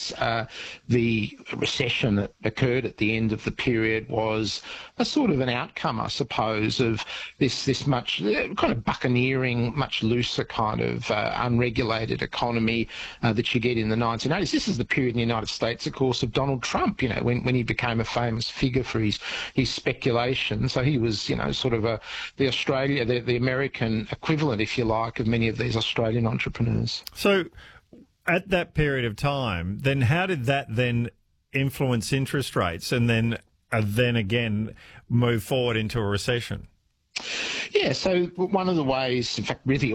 States. The recession that occurred at the end of the period was a sort of an outcome, I suppose, of this much kind of buccaneering, much looser kind of unregulated economy that you get in the 1980s. This is the period in the United States, of course, of Donald Trump, when he became a famous figure for his speculation. So he was, sort of the American equivalent, if you like, of many of these Australian entrepreneurs. So at that period of time, then how did that then influence interest rates and then again move forward into a recession? Yeah, so one of the ways, in fact, really